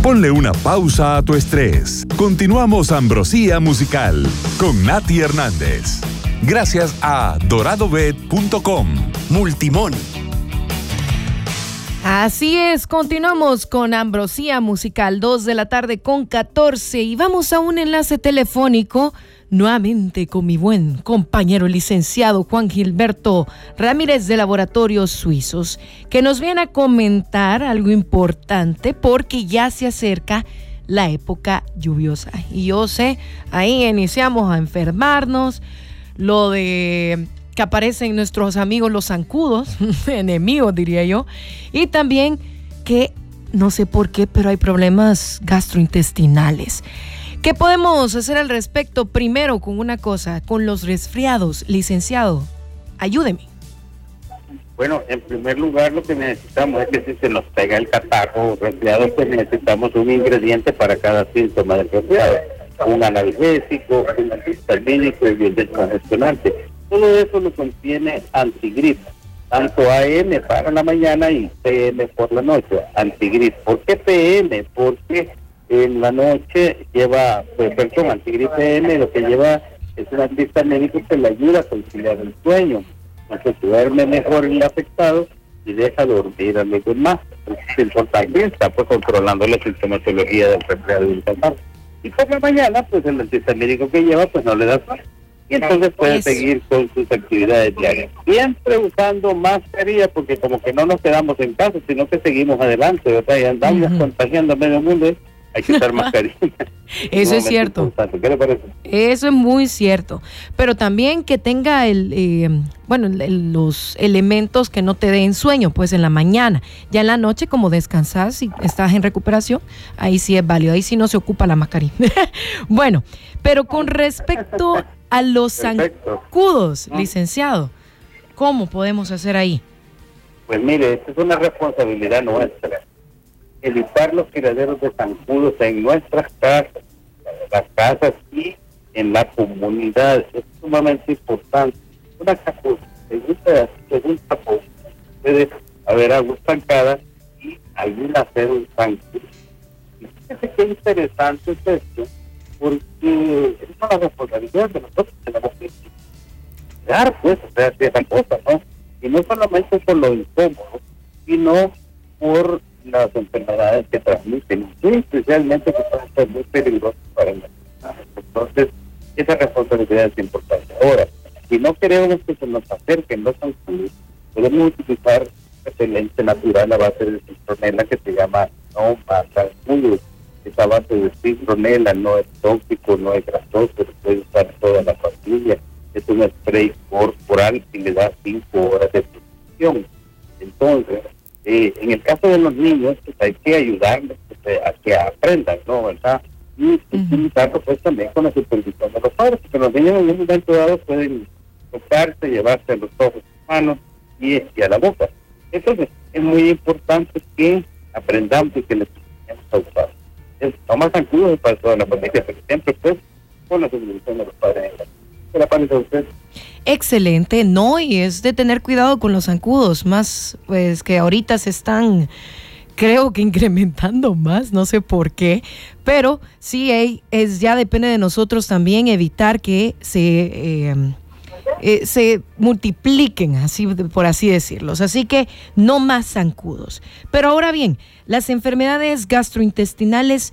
Ponle una pausa a tu estrés. Continuamos Ambrosía Musical con Nati Hernández. Gracias a doradobet.com. Multimón. Así es, continuamos con Ambrosía Musical, 2:14 y vamos a un enlace telefónico nuevamente con mi buen compañero licenciado Juan Gilberto Ramírez de Laboratorios Suizos, que nos viene a comentar algo importante porque ya se acerca la época lluviosa. Y yo sé, ahí iniciamos a enfermarnos, lo de que aparecen nuestros amigos los zancudos, enemigos diría yo, y también que no sé por qué, pero hay problemas gastrointestinales. ¿Qué podemos hacer al respecto? Primero, con una cosa, con los resfriados. Licenciado, ayúdeme. Bueno, en primer lugar, lo que necesitamos es que si se nos pega el catarro o resfriado, pues necesitamos un ingrediente para cada síntoma del resfriado. Un analgésico, un antihistamínico y un descongestionante. Todo eso lo contiene antigripe, tanto AM para la mañana y PM por la noche, antigripe. ¿Por qué PM? Porque en la noche lleva, antigripe M, lo que lleva es un antihistamínico que le ayuda a conciliar el sueño. Entonces duerme mejor el afectado y deja dormir a los demás. Es importante, está pues controlando la sintomatología del resfriado y del catarro. Y por la mañana, pues el antihistamínico que lleva, pues no le da sueño. Y entonces puede seguir con sus actividades diarias. Siempre usando mascarilla, porque como que no nos quedamos en casa, sino que seguimos adelante, ¿verdad? Y andamos contagiando a medio mundo. Hay que usar mascarilla. Eso es cierto. ¿Qué le parece? Eso es muy cierto. Pero también que tenga los elementos que no te den sueño, pues en la mañana. Ya en la noche, como descansas, si estás en recuperación, ahí sí es válido. Ahí sí no se ocupa la mascarilla. Bueno, pero con respecto a los zancudos, licenciado, ¿cómo podemos hacer ahí? Pues mire, esta es una responsabilidad nuestra. Evitar los tiraderos de zancudos en nuestras casas, las casas y en la comunidad. Es sumamente importante. Una capucha, según tapón, puede haber agua estancada y ayuda a hacer un zancudo. Y fíjese qué interesante es esto, porque es una responsabilidad de nosotros, tenemos que cuidar, pues, esa cosa, ¿no? Y no solamente por lo incómodo, sino por las enfermedades que transmiten, y especialmente que pueden ser muy peligrosas para el personas. Entonces, esa responsabilidad es importante. Ahora, si no queremos que se nos acerquen los zancudos, podemos utilizar repelente natural a base de citronela que se llama no más zancudos. Esa base de citronela no es tóxico, no es grasoso, se puede usar toda la familia. Es un spray corporal que le da 5 horas de protección. Entonces, en el caso de los niños, pues hay que ayudarles a que aprendan, ¿no? ¿Verdad? Y utilizarlo pues también con la supervisión de los padres, porque los niños en un momento dado pueden tocarse, llevarse a los ojos, manos y a la boca. Entonces, es muy importante que aprendamos y que les enseñemos a usar. Tomar zancudos para toda la familia, pero siempre pues con la supervisión de los padres. ¿Qué le parece a usted? Excelente, no, y es de tener cuidado con los zancudos, más pues que ahorita se están, creo que incrementando más, no sé por qué, pero sí ya depende de nosotros también evitar que se multipliquen, así por así decirlos. Así que no más zancudos. Pero ahora bien, las enfermedades gastrointestinales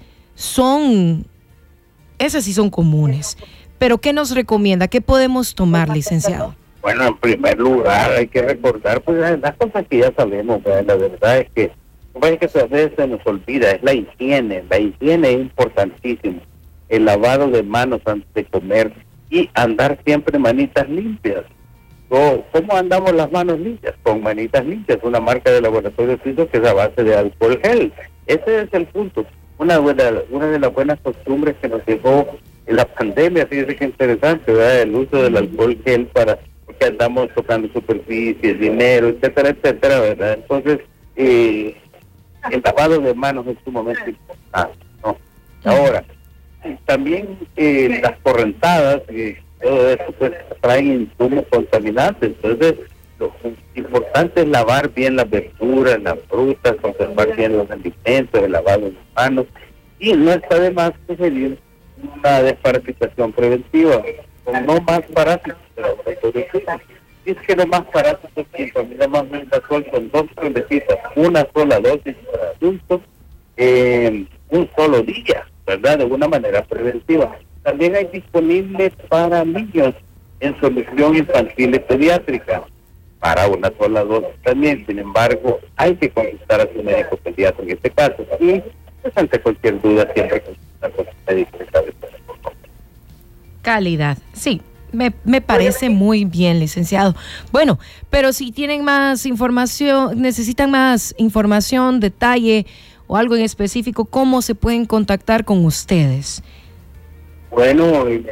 esas sí son comunes. Pero ¿qué nos recomienda? ¿Qué podemos tomar, licenciado? Bueno, en primer lugar hay que recordar pues las cosas que ya sabemos, pues, la verdad es que a veces se nos olvida, es la higiene es importantísimo, el lavado de manos antes de comer y andar siempre manitas limpias. ¿Cómo andamos las manos limpias? Con manitas limpias, una marca de laboratorio suizo que es a base de alcohol gel. Ese es el punto. Una de las buenas costumbres que nos dejó en la pandemia, fíjese que interesante, ¿verdad? El uso del alcohol gel porque andamos tocando superficies, dinero, etcétera, etcétera, ¿verdad? Entonces, el lavado de manos es sumamente importante, ¿no? Ahora, también las correntadas, todo eso pues traen insumos contaminantes, entonces lo importante es lavar bien las verduras, las frutas, conservar bien los alimentos, el lavado de las manos, y no está de más pedir una desparasitación preventiva, con no más parásitos de laboratorio. Y es que lo más parásitos que familia más Mendazol son 2 pruebecitas, una sola dosis para adultos, un solo día, ¿verdad? De una manera preventiva. También hay disponibles para niños en solución infantil y pediátrica, para una sola dosis también. Sin embargo, hay que consultar a su médico pediatra en este caso. Y pues, ante cualquier duda, siempre consultar con su médico de cabecera. Calidad, sí. Me parece muy bien, licenciado. Bueno, pero si tienen más información, necesitan más información, detalle o algo en específico, ¿cómo se pueden contactar con ustedes? Bueno, el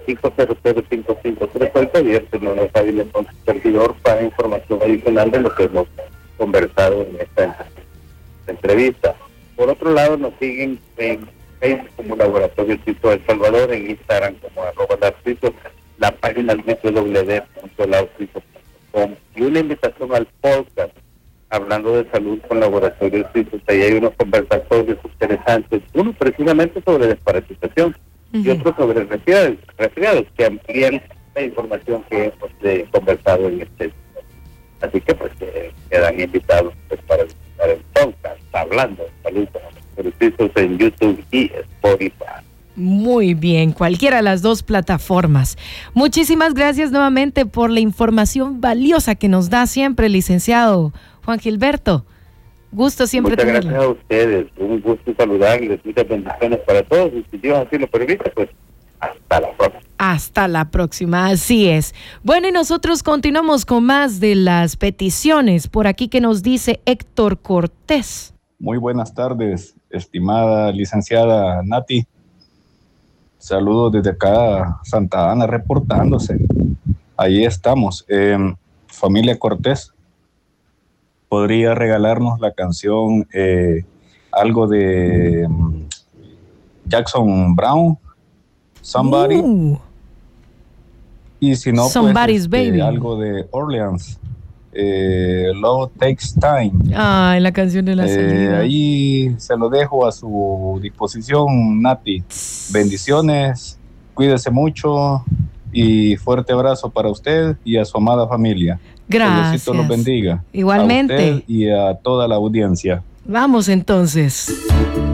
25005553 fue abierto, no es hábil con su servidor para información adicional de lo que hemos conversado en esta entrevista. Por otro lado, nos siguen en Facebook como Laboratorio Suizo El Salvador, en Instagram como @labsuizo, la página www.labsuizo.com, y una invitación al podcast hablando de salud con Laboratorio Suizo. Ahí hay unos conversatorios interesantes, uno precisamente sobre desparasitación y otro sobre resfriados que amplían la información que hemos conversado en este. Así que pues quedan invitados pues, para visitar el podcast hablando de salud con Laboratorio Suizo en YouTube y Spotify. Muy bien, cualquiera de las dos plataformas. Muchísimas gracias nuevamente por la información valiosa que nos da siempre, licenciado Juan Gilberto. Gusto siempre tenerlo. Muchas gracias a ustedes, un gusto saludarles, muchas bendiciones para todos, y si Dios así lo permite, pues hasta la próxima. Hasta la próxima, así es. Bueno, y nosotros continuamos con más de las peticiones. Por aquí que nos dice Héctor Cortés. Muy buenas tardes, estimada licenciada Nati. Saludos desde acá, Santa Ana, reportándose. Ahí estamos. Familia Cortés, ¿podría regalarnos la canción, algo de Jackson Brown, Somebody? Y si no, Somebody's pues, Baby. algo de Orleans, Love Takes Time. Ay, la canción de la salida. Ahí se lo dejo a su disposición, Nati. Bendiciones, cuídese mucho y fuerte abrazo para usted y a su amada familia. Gracias. Diosito los bendiga. Igualmente. A usted y a toda la audiencia. Vamos entonces.